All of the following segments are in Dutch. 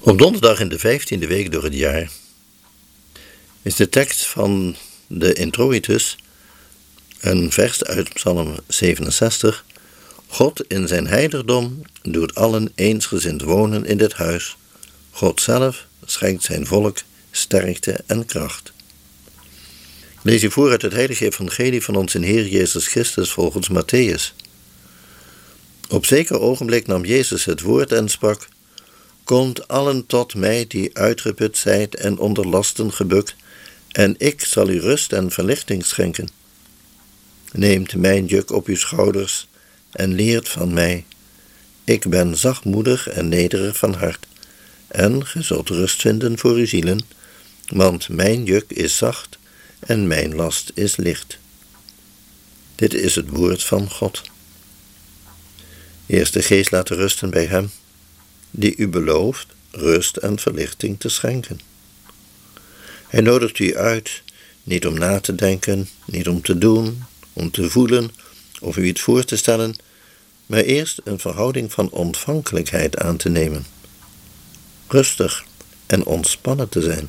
Op donderdag in de 15e week door het jaar is de tekst van de introitus een vers uit Psalm 67. God in zijn heiligdom doet allen eensgezind wonen in dit huis. God zelf schenkt zijn volk sterkte en kracht. Ik lees u voor uit het heilige evangelie van onze Heer Jezus Christus volgens Matthäus. Op zeker ogenblik nam Jezus het woord en sprak: Komt allen tot mij die uitgeput zijt en onder lasten gebukt, en ik zal u rust en verlichting schenken. Neemt mijn juk op uw schouders en leert van mij. Ik ben zachtmoedig en nederig van hart, en ge zult rust vinden voor uw zielen, want mijn juk is zacht en mijn last is licht. Dit is het woord van God. Eerst de geest laten rusten bij hem, die u belooft rust en verlichting te schenken. Hij nodigt u uit, niet om na te denken, niet om te doen, om te voelen of u iets voor te stellen, maar eerst een verhouding van ontvankelijkheid aan te nemen. Rustig en ontspannen te zijn.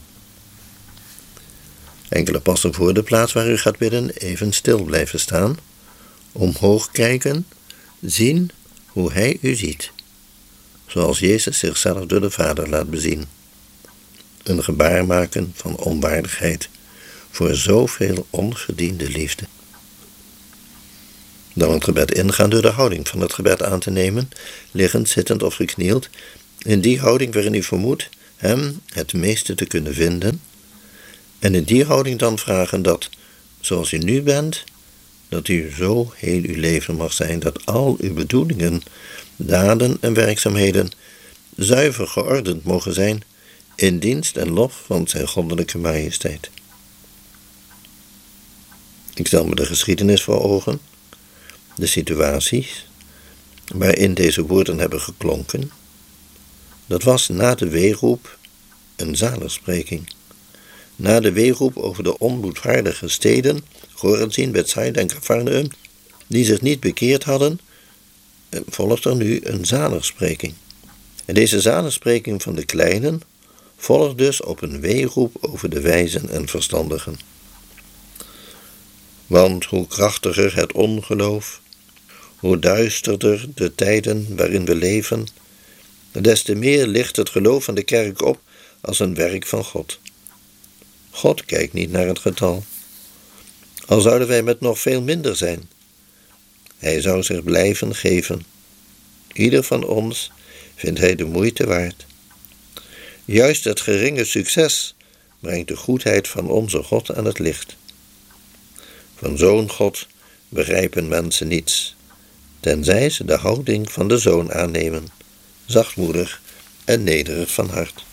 Enkele passen voor de plaats waar u gaat bidden even stil blijven staan, omhoog kijken, zien hoe hij u ziet, zoals Jezus zichzelf door de Vader laat bezien. Een gebaar maken van onwaardigheid voor zoveel onverdiende liefde. Dan het gebed ingaan door de houding van het gebed aan te nemen, liggend, zittend of geknield, in die houding waarin u vermoedt hem het meeste te kunnen vinden, en in die houding dan vragen dat, zoals u nu bent, dat u zo heel uw leven mag zijn, dat al uw bedoelingen, daden en werkzaamheden zuiver geordend mogen zijn in dienst en lof van zijn goddelijke majesteit. Ik stel me de geschiedenis voor ogen, de situaties waarin deze woorden hebben geklonken. Dat was na de weeroep een zaligspreking. Na de weeroep over de onboedvaardige steden, Chorazin, Bethsaida en Capharnaüm, die zich niet bekeerd hadden, volgt er nu een zaligspreking. En deze zaligspreking van de kleinen volgt dus op een weeroep over de wijzen en verstandigen. Want hoe krachtiger het ongeloof, hoe duisterder de tijden waarin we leven, des te meer ligt het geloof van de kerk op als een werk van God. God kijkt niet naar het getal. Al zouden wij met nog veel minder zijn. Hij zou zich blijven geven. Ieder van ons vindt hij de moeite waard. Juist het geringe succes brengt de goedheid van onze God aan het licht. Van zo'n God begrijpen mensen niets, tenzij ze de houding van de Zoon aannemen, zachtmoedig en nederig van hart.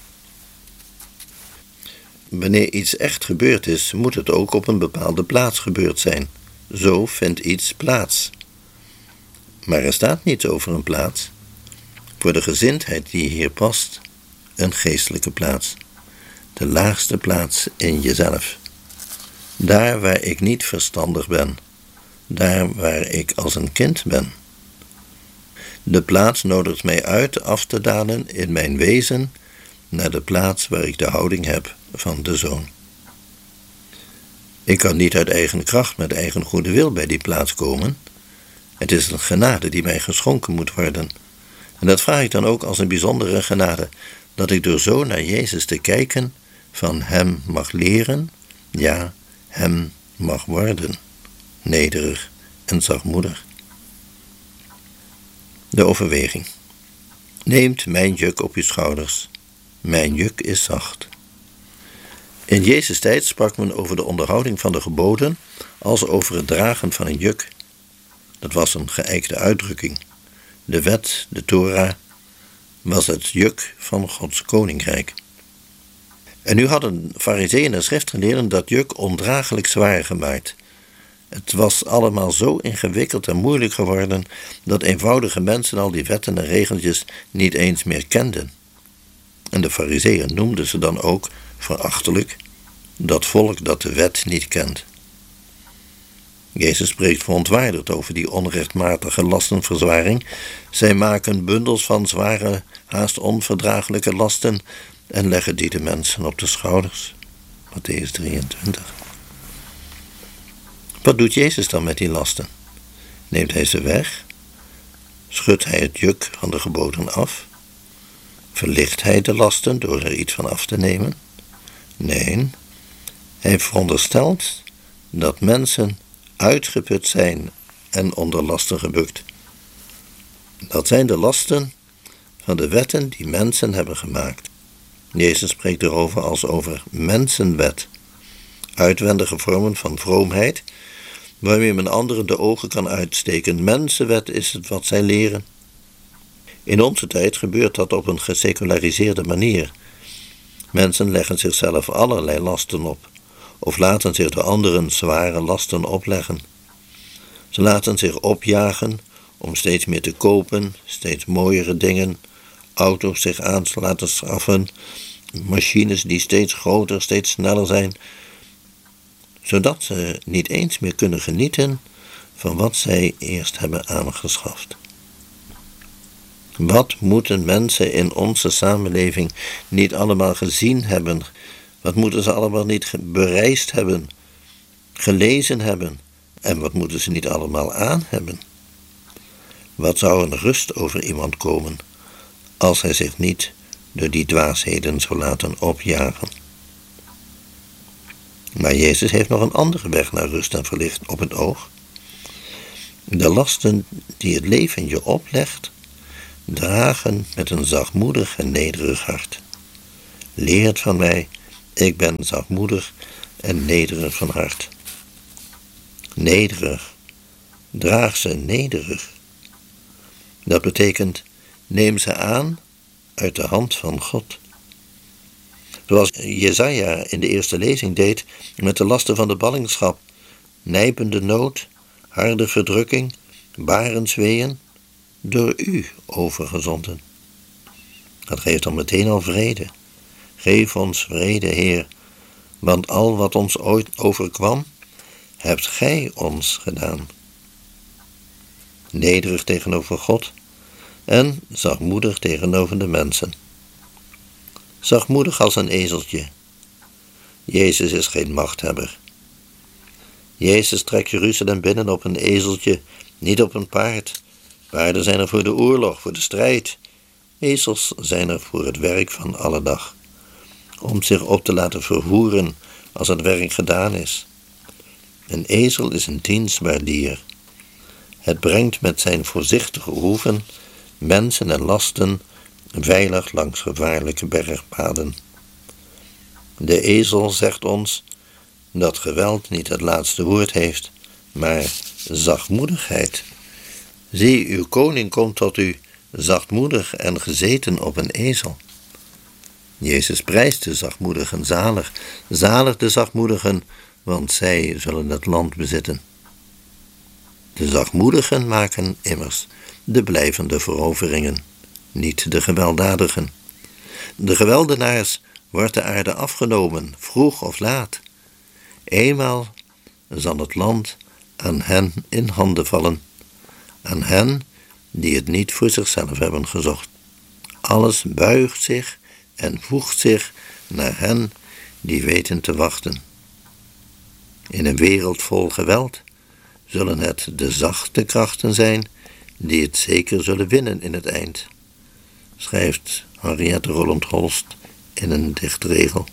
Wanneer iets echt gebeurd is, moet het ook op een bepaalde plaats gebeurd zijn. Zo vindt iets plaats. Maar er staat niets over een plaats. Voor de gezindheid die hier past, een geestelijke plaats. De laagste plaats in jezelf. Daar waar ik niet verstandig ben. Daar waar ik als een kind ben. De plaats nodigt mij uit af te dalen in mijn wezen naar de plaats waar ik de houding heb van de Zoon. Ik kan niet uit eigen kracht met eigen goede wil bij die plaats komen. Het is een genade die mij geschonken moet worden. En dat vraag ik dan ook als een bijzondere genade, dat ik door zo naar Jezus te kijken van hem mag leren, ja, hem mag worden, nederig en zachtmoedig. De overweging. Neemt mijn juk op uw schouders. Mijn juk is zacht. In Jezus' tijd sprak men over de onderhouding van de geboden als over het dragen van een juk. Dat was een geëikte uitdrukking. De wet, de Torah, was het juk van Gods koninkrijk. En nu hadden farizeeën en schriftgeleerden dat juk ondraaglijk zwaar gemaakt. Het was allemaal zo ingewikkeld en moeilijk geworden dat eenvoudige mensen al die wetten en regeltjes niet eens meer kenden. En de farizeeën noemden ze dan ook verachtelijk dat volk dat de wet niet kent. Jezus spreekt verontwaardigd over die onrechtmatige lastenverzwaring. Zij maken bundels van zware, haast onverdraaglijke lasten en leggen die de mensen op de schouders. Mattheüs 23. Wat doet Jezus dan met die lasten? Neemt hij ze weg? Schudt hij het juk van de geboden af? Verlicht hij de lasten door er iets van af te nemen? Nee, hij veronderstelt dat mensen uitgeput zijn en onder lasten gebukt. Dat zijn de lasten van de wetten die mensen hebben gemaakt. Jezus spreekt erover als over mensenwet, uitwendige vormen van vroomheid, waarmee men anderen de ogen kan uitsteken. Mensenwet is het wat zij leren. In onze tijd gebeurt dat op een geseculariseerde manier. Mensen leggen zichzelf allerlei lasten op, of laten zich door anderen zware lasten opleggen. Ze laten zich opjagen om steeds meer te kopen, steeds mooiere dingen, auto's zich aan te laten schaffen, machines die steeds groter, steeds sneller zijn, zodat ze niet eens meer kunnen genieten van wat zij eerst hebben aangeschaft. Wat moeten mensen in onze samenleving niet allemaal gezien hebben? Wat moeten ze allemaal niet bereisd hebben, gelezen hebben? En wat moeten ze niet allemaal aan hebben? Wat zou een rust over iemand komen als hij zich niet door die dwaasheden zou laten opjagen? Maar Jezus heeft nog een andere weg naar rust en verlichting op het oog. De lasten die het leven je oplegt, dragen met een zachtmoedig en nederig hart. Leert van mij, ik ben zachtmoedig en nederig van hart. Nederig, draag ze nederig. Dat betekent, neem ze aan uit de hand van God. Zoals Jesaja in de eerste lezing deed met de lasten van de ballingschap, nijpende nood, harde verdrukking, barensweeën, door u overgezonden. Dat geeft dan meteen al vrede. Geef ons vrede, Heer, want al wat ons ooit overkwam, hebt gij ons gedaan. Nederig tegenover God en zachtmoedig tegenover de mensen. Zachtmoedig als een ezeltje. Jezus is geen machthebber. Jezus trekt Jeruzalem binnen op een ezeltje, niet op een paard. Paarden zijn er voor de oorlog, voor de strijd. Ezels zijn er voor het werk van alle dag. Om zich op te laten vervoeren als het werk gedaan is. Een ezel is een dienstbaar dier. Het brengt met zijn voorzichtige hoeven mensen en lasten veilig langs gevaarlijke bergpaden. De ezel zegt ons dat geweld niet het laatste woord heeft, maar zachtmoedigheid. Zie, uw koning komt tot u, zachtmoedig en gezeten op een ezel. Jezus prijst de zachtmoedigen zalig, zalig de zachtmoedigen, want zij zullen het land bezitten. De zachtmoedigen maken immers de blijvende veroveringen, niet de gewelddadigen. De geweldenaars wordt de aarde afgenomen, vroeg of laat. Eenmaal zal het land aan hen in handen vallen, aan hen die het niet voor zichzelf hebben gezocht. Alles buigt zich en voegt zich naar hen die weten te wachten. In een wereld vol geweld zullen het de zachte krachten zijn die het zeker zullen winnen in het eind, schrijft Henriette Roland-Holst in een dichtregel.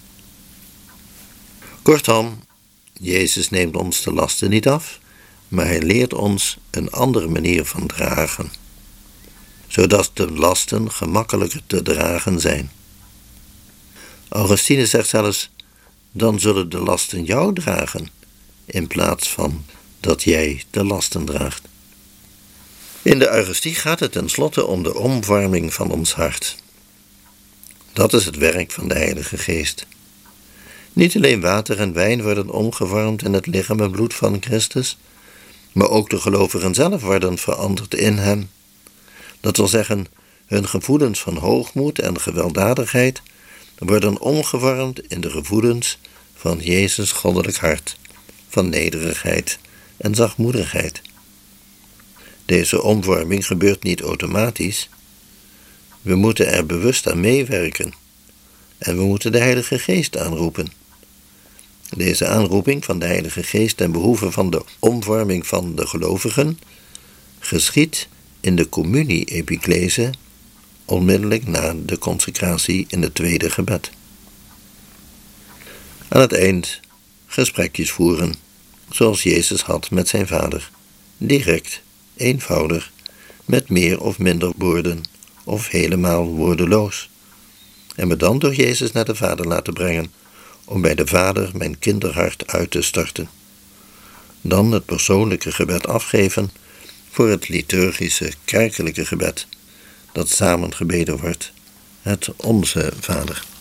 Kortom, Jezus neemt ons de lasten niet af, maar hij leert ons een andere manier van dragen, zodat de lasten gemakkelijker te dragen zijn. Augustinus zegt zelfs, dan zullen de lasten jou dragen, in plaats van dat jij de lasten draagt. In de Eucharistie gaat het tenslotte om de omvorming van ons hart. Dat is het werk van de Heilige Geest. Niet alleen water en wijn worden omgevormd in het lichaam en bloed van Christus, maar ook de gelovigen zelf worden veranderd in hem. Dat wil zeggen, hun gevoelens van hoogmoed en gewelddadigheid worden omgevormd in de gevoelens van Jezus goddelijk hart, van nederigheid en zachtmoedigheid. Deze omvorming gebeurt niet automatisch. We moeten er bewust aan meewerken en we moeten de Heilige Geest aanroepen. Deze aanroeping van de Heilige Geest ten behoeve van de omvorming van de gelovigen geschiedt in de communie-epiclese onmiddellijk na de consecratie in het tweede gebed. Aan het eind gesprekjes voeren, zoals Jezus had met zijn Vader, direct, eenvoudig, met meer of minder woorden of helemaal woordeloos. En me dan door Jezus naar de Vader laten brengen, om bij de Vader mijn kinderhart uit te storten. Dan het persoonlijke gebed afgeven voor het liturgische, kerkelijke gebed, dat samen gebeden wordt, het Onze Vader.